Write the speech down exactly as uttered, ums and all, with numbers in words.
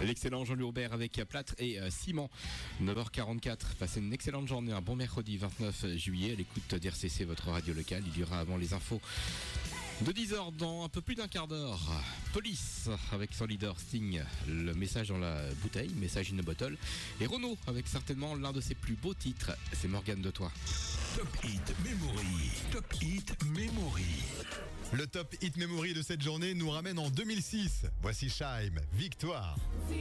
L'excellent Jean-Louis Aubert avec Plâtre et euh, Ciment. neuf heures quarante-quatre. Passez une excellente journée, un bon mercredi vingt-neuf juillet à l'écoute d'R C C, votre radio locale. Il y aura avant les infos de dix heures dans un peu plus d'un quart d'heure. Police avec son leader Sting, le message dans la bouteille, message in a bottle. Et Renaud avec certainement l'un de ses plus beaux titres, c'est Morgane de toi. Top Hit Memory. Top Hit Memory. Le Top Hit Memory de cette journée nous ramène en deux mille six. Voici Shaim, Victoire.